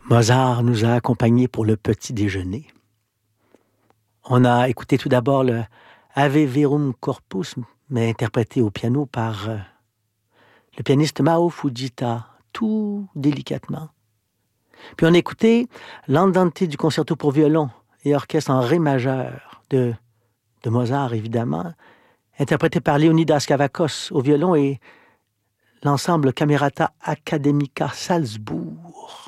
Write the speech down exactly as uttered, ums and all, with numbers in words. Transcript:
Mozart nous a accompagnés pour le petit déjeuner. On a écouté tout d'abord le Ave Verum Corpus, mais interprété au piano par euh, le pianiste Mao Fujita, tout délicatement. Puis on a écouté l'Andante du concerto pour violon et orchestre en ré majeur de, de Mozart, évidemment, interprété par Leonidas Kavakos au violon et l'ensemble Camerata Academica Salzbourg